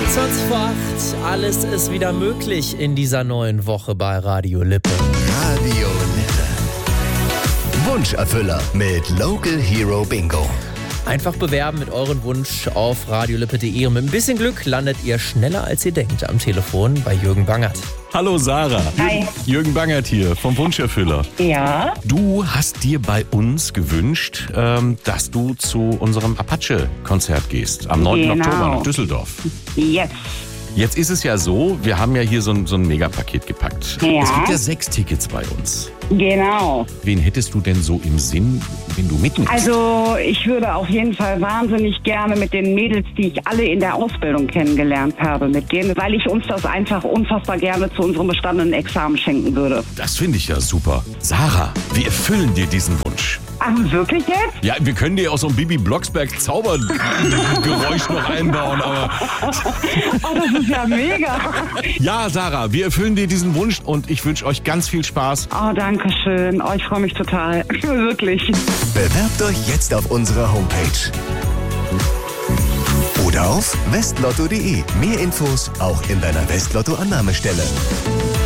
20 vor 8, alles ist wieder möglich in dieser neuen Woche bei Radio Lippe. Radio Lippe. Wunscherfüller mit Local Hero Bingo. Einfach bewerben mit eurem Wunsch auf radiolippe.de und mit ein bisschen Glück landet ihr schneller als ihr denkt am Telefon bei Jürgen Bangert. Hallo Sarah. Hi. Jürgen Bangert hier vom Wunscherfüller. Ja, Du hast dir bei uns gewünscht, dass du zu unserem Apache-Konzert gehst am 9. Genau. Oktober nach Düsseldorf. jetzt. Jetzt ist es ja so, wir haben ja hier so ein Megapaket gepackt. Ja. Es gibt ja 6 Tickets bei uns. Genau. Wen hättest du denn so im Sinn, wenn du mitnimmst? Also ich würde auf jeden Fall wahnsinnig gerne mit den Mädels, die ich alle in der Ausbildung kennengelernt habe, mitgehen, weil ich uns das einfach unfassbar gerne zu unserem bestandenen Examen schenken würde. Das finde ich ja super. Sarah, wir erfüllen dir diesen Wunsch. Ach, wirklich jetzt? Ja, wir können dir auch so ein Bibi Blocksberg Zaubergeräusch noch einbauen, aber Oh, das ist ja mega. ja, Sarah, wir erfüllen dir diesen Wunsch und ich wünsche euch ganz viel Spaß. Oh, danke schön. Oh, ich freue mich total. Wirklich. Bewerbt euch jetzt auf unserer Homepage. Oder auf westlotto.de. Mehr Infos auch in deiner Westlotto-Annahmestelle.